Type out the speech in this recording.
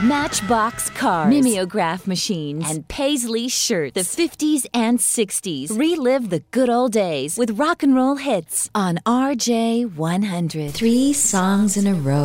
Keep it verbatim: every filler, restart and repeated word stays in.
Matchbox cars, mimeograph machines, and Paisley shirts. The fifties and sixties. Relive the good old days with rock and roll hits on R J one hundred. Three songs in a row.